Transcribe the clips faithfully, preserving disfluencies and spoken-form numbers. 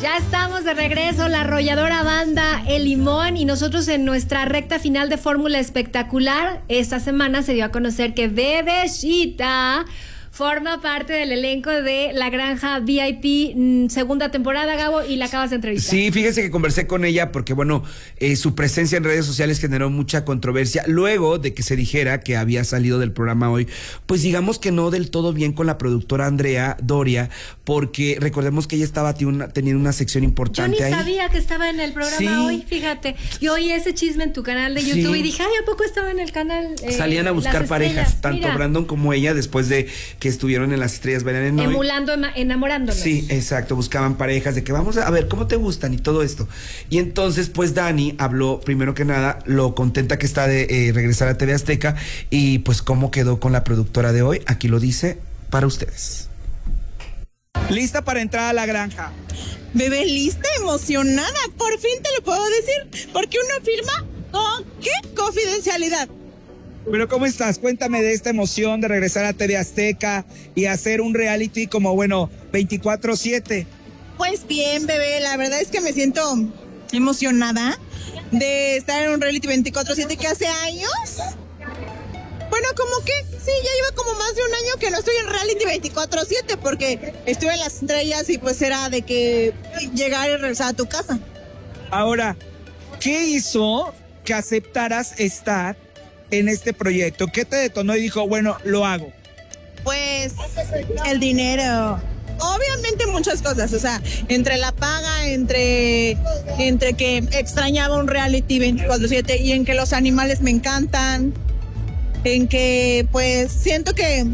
Ya estamos de regreso, la arrolladora banda El Limón, y nosotros en nuestra recta final de Fórmula Espectacular. Esta semana se dio a conocer que Bebeshita forma parte del elenco de La Granja V I P segunda temporada, Gabo, y la acabas de entrevistar. Sí, fíjese que conversé con ella porque, bueno, eh, su presencia en redes sociales generó mucha controversia luego de que se dijera que había salido del programa hoy. Pues digamos que no del todo bien con la productora Andrea Doria, porque recordemos que ella estaba teniendo una sección importante. Yo ni ahí. sabía que estaba en el programa sí. hoy, fíjate. Yo oí ese chisme en tu canal de YouTube sí. y dije, ay, ¿a poco estaba en el canal? Eh, Salían a buscar parejas, tanto Mira. Brandon como ella, después de que estuvieron en Las Estrellas Bailan Hoy. Emulando, enamorándonos. Sí, exacto, buscaban parejas de que vamos a, a ver cómo te gustan y todo esto. Y entonces, pues Dani habló, primero que nada, lo contenta que está de eh, regresar a T V Azteca y pues cómo quedó con la productora de hoy. Aquí lo dice para ustedes. ¿Lista para entrar a la granja? Bebé, lista, emocionada, por fin te lo puedo decir, porque uno firma con ¿qué? Confidencialidad. Pero ¿cómo estás? Cuéntame de esta emoción de regresar a T V Azteca y hacer un reality como, bueno, veinticuatro siete. Pues bien, bebé, la verdad es que me siento emocionada de estar en un reality veinticuatro siete que hace años. Bueno, como que sí, ya lleva como más de un año que no estoy en reality veinticuatro siete porque estuve en Las Estrellas y pues era de que llegar y regresar a tu casa. Ahora, ¿qué hizo que aceptaras estar en este proyecto? ¿Qué te detonó y dijo, bueno, lo hago? Pues el dinero. Obviamente muchas cosas, o sea, entre la paga, entre, entre que extrañaba un reality veinticuatro siete y en que los animales me encantan, en que pues siento que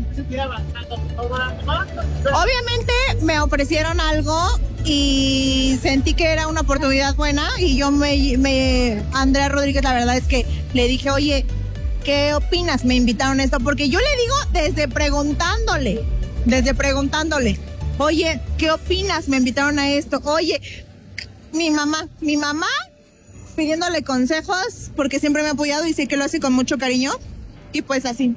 obviamente me ofrecieron algo y sentí que era una oportunidad buena y yo me, me Andrea Rodríguez, la verdad es que le dije, oye, ¿qué opinas? Me invitaron a esto, porque yo le digo desde preguntándole, desde preguntándole, oye, ¿qué opinas? Me invitaron a esto, oye, mi mamá, mi mamá pidiéndole consejos, porque siempre me ha apoyado y sé que lo hace con mucho cariño, y pues así.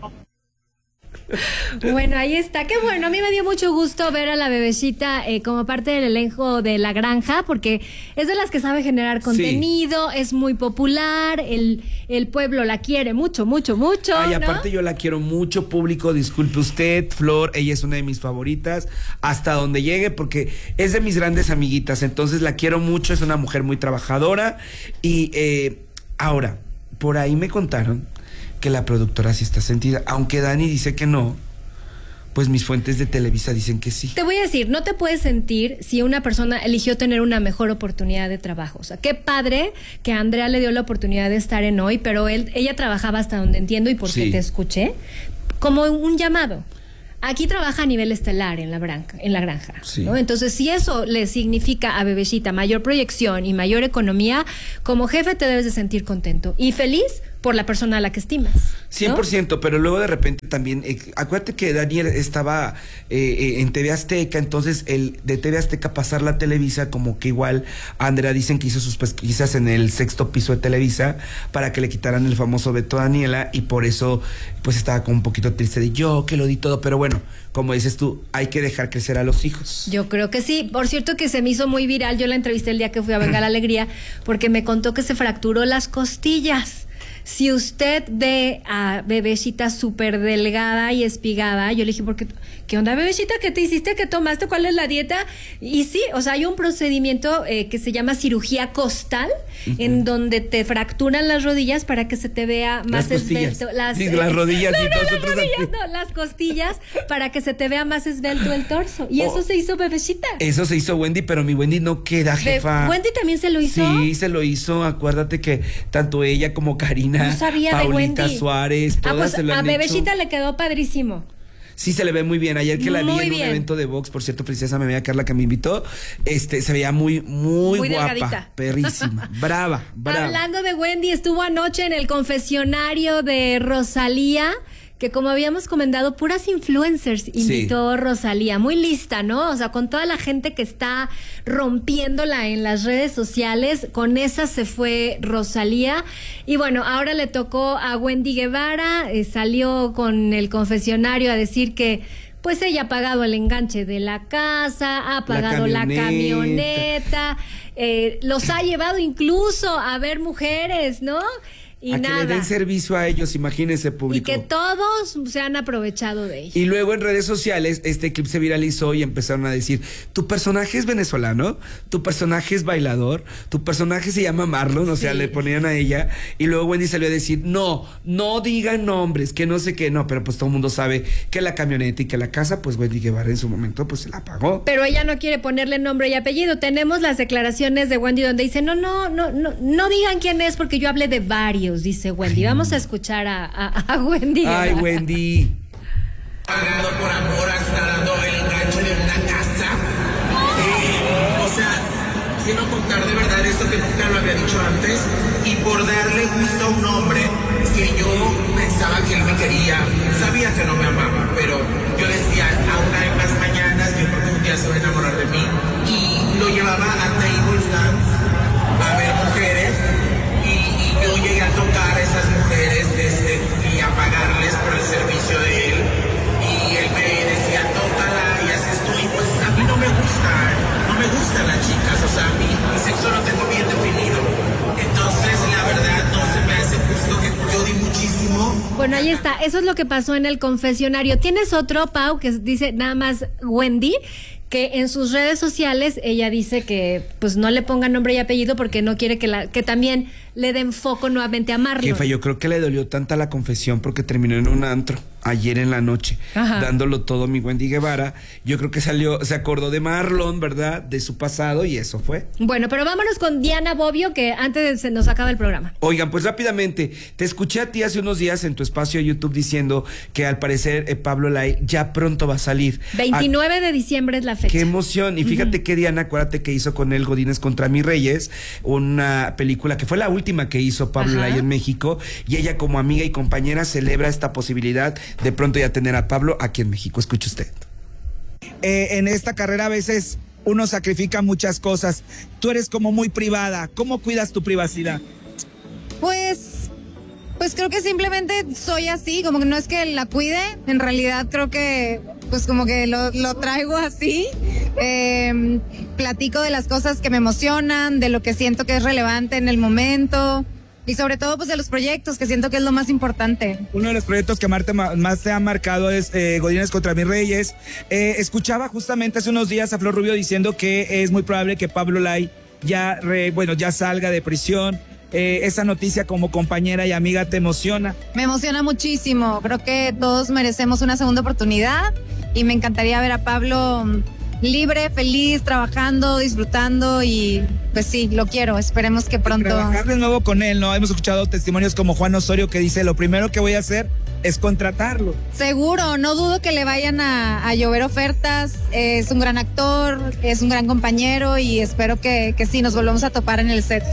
Bueno, ahí está, qué bueno, a mí me dio mucho gusto ver a la Bebeshita eh, como parte del elenco de La Granja, porque es de las que sabe generar contenido, sí. es muy popular, el, el pueblo la quiere mucho, mucho, mucho. Ay, ¿no? aparte yo la quiero mucho, público, disculpe usted, Flor, ella es una de mis favoritas, hasta donde llegue, porque es de mis grandes amiguitas, entonces la quiero mucho, es una mujer muy trabajadora, y eh, ahora, por ahí me contaron que la productora sí está sentida, aunque Dani dice que no, pues mis fuentes de Televisa dicen que sí. Te voy a decir, no te puedes sentir si una persona eligió tener una mejor oportunidad de trabajo. O sea, qué padre que a Andrea le dio la oportunidad de estar en Hoy, pero él, ella trabajaba, hasta donde entiendo y porque sí. te escuché, como un llamado. Aquí trabaja a nivel estelar en la granja, en la granja, sí. ¿no? Entonces, si eso le significa a Bebeshita mayor proyección y mayor economía, como jefe te debes de sentir contento y feliz por la persona a la que estimas, ¿no? cien por ciento, pero luego de repente también, eh, acuérdate que Daniel estaba eh, eh, en T V Azteca, entonces el de T V Azteca pasarla a Televisa, como que igual Andrea dicen que hizo sus pesquisas en el sexto piso de Televisa para que le quitaran el famoso veto a Daniela, y por eso pues estaba como un poquito triste de yo que lo di todo, pero bueno, como dices tú, hay que dejar crecer a los hijos. Yo creo que sí. Por cierto que se me hizo muy viral, yo la entrevisté el día que fui a Venga la Alegría, porque me contó que se fracturó las costillas. Si usted ve a Bebeshita súper delgada y espigada, yo le dije, ¿por qué? ¿Qué onda, Bebeshita? ¿Qué te hiciste? ¿Qué tomaste? ¿Cuál es la dieta? Y sí, o sea, hay un procedimiento eh, que se llama cirugía costal, uh-huh. en donde te fracturan las rodillas para que se te vea más las esbelto. Las, sí, las rodillas. No, y no, nosotros las rodillas, no, las costillas, para que se te vea más esbelto el torso. Y oh, eso se hizo Bebeshita. Eso se hizo Wendy, pero mi Wendy no queda, jefa. Be- ¿Wendy también se lo hizo? Sí, se lo hizo. Acuérdate que tanto ella como Karina, no sabía Paulita de Wendy. Suárez, todas ah, pues, se lo han a Bebeshita hecho. le quedó padrísimo. Sí, se le ve muy bien. Ayer que la muy vi en bien. un evento de box, por cierto, princesa, me veía Carla que me invitó, este, se veía muy, muy, muy guapa, delgadita. perrísima, brava, brava. Hablando de Wendy, estuvo anoche en el confesionario de Rosalía, que como habíamos comentado, puras influencers invitó sí. Rosalía, muy lista, ¿no? O sea, con toda la gente que está rompiéndola en las redes sociales, con esa se fue Rosalía. Y bueno, ahora le tocó a Wendy Guevara, eh, salió con el confesionario a decir que pues ella ha pagado el enganche de la casa, ha pagado la camioneta, la camioneta eh, los ha llevado incluso a ver mujeres, ¿no? Y a nada. que le den servicio a ellos, imagínense, público. Y que todos se han aprovechado de ella. Y luego en redes sociales este clip se viralizó y empezaron a decir, tu personaje es venezolano, tu personaje es bailador, tu personaje se llama Marlon, o sí. sea, le ponían a ella. Y luego Wendy salió a decir, no, no digan nombres, que no sé qué, no, pero pues todo el mundo sabe que la camioneta y que la casa, pues Wendy Guevara en su momento pues se la pagó. Pero ella no quiere ponerle nombre y apellido. Tenemos las declaraciones de Wendy donde dice, no, no, no, no, no digan quién es porque yo hablé de varios. Dice Wendy. Vamos a escuchar a, a, a Wendy. Ay, Wendy. Pagado por amor, hasta dando el enganche de una casa. Eh, o sea, quiero contar de verdad esto que nunca lo había dicho antes. Y por darle gusto a un hombre que yo pensaba que él me quería, sabía que no me amaba, pero yo decía, a una de las mañanas, yo creo que un día se va a enamorar de mí. Y lo llevaba a tables dance a ver mujeres. Yo llegué a tocar a esas mujeres desde, y a pagarles por el servicio de él. Y él me decía, tócala y haz esto. Y pues a mí no me gustan, no me gustan las chicas. O sea, mi, mi sexo lo tengo bien definido. Entonces, la verdad, no se me hace justo que yo di muchísimo. Bueno, ahí está. Eso es lo que pasó en el confesionario. ¿Tienes otro, Pau, que dice nada más Wendy? Que en sus redes sociales ella dice que pues no le pongan nombre y apellido porque no quiere que la que también le den foco nuevamente a Marlon. Jefa, yo creo que le dolió tanta la confesión porque terminó en un antro ayer en la noche, Ajá. dándolo todo mi Wendy Guevara. Yo creo que salió, se acordó de Marlon, ¿verdad? De su pasado y eso fue. Bueno, pero vámonos con Diana Bobbio, que antes se nos acaba el programa. Oigan, pues rápidamente, te escuché a ti hace unos días en tu espacio de YouTube diciendo que al parecer eh, Pablo Lai ya pronto va a salir. veintinueve de diciembre es la fecha. Qué emoción. Y fíjate uh-huh. que Diana, acuérdate que hizo con él Godínez contra mis Reyes, una película que fue la última que hizo Pablo Lai en México, y ella como amiga y compañera celebra esta posibilidad de pronto ya tener a Pablo aquí en México. Escuche usted. Eh, en esta carrera a veces uno sacrifica muchas cosas. Tú eres como muy privada. ¿Cómo cuidas tu privacidad? Pues, pues creo que simplemente soy así, como que no es que la cuide, en realidad creo que pues como que lo, lo traigo así. Eh, platico de las cosas que me emocionan, de lo que siento que es relevante en el momento. Y sobre todo, pues, de los proyectos, que siento que es lo más importante. Uno de los proyectos que más te, más te ha marcado es eh, Godínez contra mis Reyes. Eh, escuchaba justamente hace unos días a Flor Rubio diciendo que es muy probable que Pablo Lai ya, re, bueno, ya salga de prisión. Eh, esa noticia como compañera y amiga te emociona. Me emociona muchísimo. Creo que todos merecemos una segunda oportunidad y me encantaría ver a Pablo libre, feliz, trabajando, disfrutando y pues sí, lo quiero, esperemos que pronto... Trabajar de nuevo con él, ¿no? Hemos escuchado testimonios como Juan Osorio que dice, lo primero que voy a hacer es contratarlo. Seguro, no dudo que le vayan a, a llover ofertas, es un gran actor, es un gran compañero y espero que, que sí, nos volvamos a topar en el set.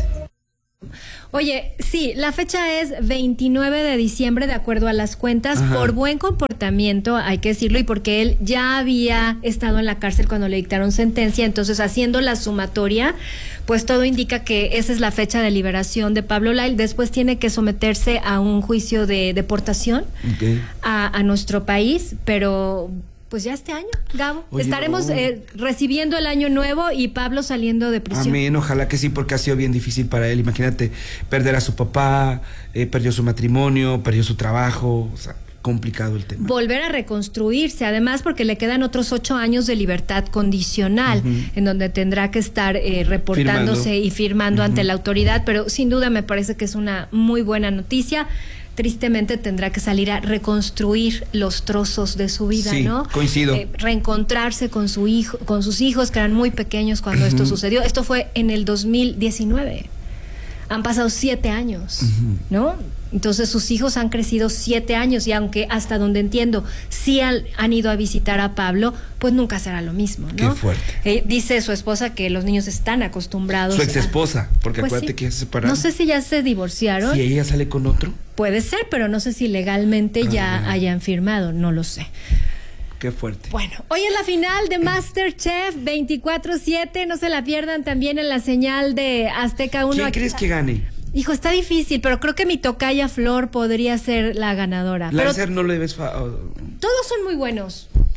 Oye, sí, la fecha es veintinueve de diciembre de acuerdo a las cuentas. Ajá. Por buen comportamiento, hay que decirlo, y porque él ya había estado en la cárcel cuando le dictaron sentencia, entonces haciendo la sumatoria, pues todo indica que esa es la fecha de liberación de Pablo Lai. Después tiene que someterse a un juicio de deportación okay. a, a nuestro país, pero... Pues ya este año, Gabo. Oye, estaremos oh. eh, recibiendo el año nuevo y Pablo saliendo de prisión. Amén, ojalá que sí, porque ha sido bien difícil para él. Imagínate, perder a su papá, eh, perdió su matrimonio, perdió su trabajo, o sea, complicado el tema. Volver a reconstruirse, además porque le quedan otros ocho años de libertad condicional, uh-huh. en donde tendrá que estar eh, reportándose firmando. y firmando uh-huh. ante la autoridad, pero sin duda me parece que es una muy buena noticia. Tristemente tendrá que salir a reconstruir los trozos de su vida, sí, ¿no? Coincido. Eh, reencontrarse con su hijo, con sus hijos que eran muy pequeños cuando uh-huh. esto sucedió. Esto fue en el dos mil diecinueve. Han pasado siete años, uh-huh. ¿no? Entonces sus hijos han crecido siete años y aunque hasta donde entiendo sí han, han ido a visitar a Pablo, pues nunca será lo mismo, ¿no? Qué fuerte. Eh, dice su esposa que los niños están acostumbrados. Su ex esposa, a... porque pues acuérdate sí. que ya se separaron. No sé si ya se divorciaron. Si ella sale con otro. Puede ser, pero no sé si legalmente ah, ya hayan firmado, no lo sé. Qué fuerte. Bueno, hoy es la final de MasterChef veinticuatro siete, no se la pierdan también en la señal de Azteca uno. ¿Quién Aquí crees que gane? Hijo, está difícil, pero creo que mi tocaya Flor podría ser la ganadora. Lancer pero no le ves... Fa... Todos son muy buenos.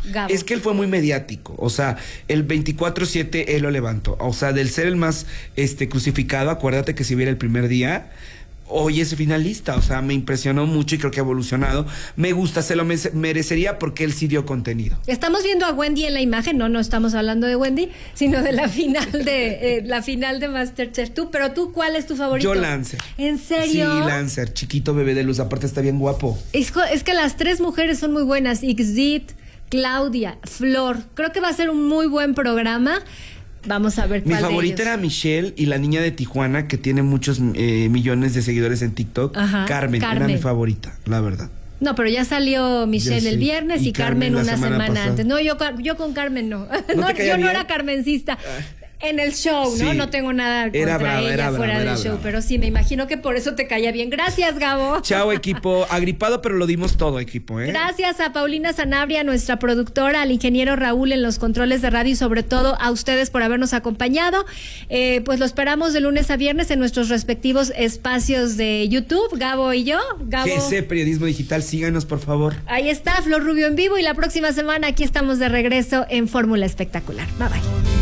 Gabo. Es que él fue muy mediático, o sea, el veinticuatro siete él lo levantó, o sea, del ser el más este crucificado, acuérdate que si hubiera el primer día, hoy es finalista, o sea, me impresionó mucho y creo que ha evolucionado. Me gusta, se lo me- merecería porque él sí dio contenido. Estamos viendo a Wendy en la imagen, no, no estamos hablando de Wendy, sino de la final de eh, la final de MasterChef. Tú, pero tú, ¿cuál es tu favorito? Yo Lancer. ¿En serio? Sí, Lancer, chiquito bebé de luz, aparte está bien guapo. Es, co- es que las tres mujeres son muy buenas, Ixdit, Claudia, Flor. Creo que va a ser un muy buen programa. Vamos a ver Mi cuál de favorita ellos. era Michelle y la niña de Tijuana que tiene muchos eh, millones de seguidores en TikTok. Ajá, Carmen, era Carmen. mi favorita, la verdad. No, pero ya salió Michelle Ya el sé. viernes y, Y Carmen, Carmen la una semana semana pasada. antes. No, yo, ca- yo con Carmen no. No, te caía yo no bien? era carmencista. En el show, ¿no? Sí. No tengo nada contra Era brava, ella era fuera brava, del era show, brava. pero sí, me imagino que por eso te caía bien. Gracias, Gabo. Chao, equipo. Agripado, pero lo dimos todo, equipo, ¿eh? Gracias a Paulina Sanabria, nuestra productora, al ingeniero Raúl en los controles de radio y sobre todo a ustedes por habernos acompañado. Eh, pues lo esperamos de lunes a viernes en nuestros respectivos espacios de YouTube, Gabo y yo. Gabo. G C Periodismo Digital, síganos, por favor. Ahí está, Flor Rubio en vivo y la próxima semana aquí estamos de regreso en Fórmula Espectacular. Bye bye.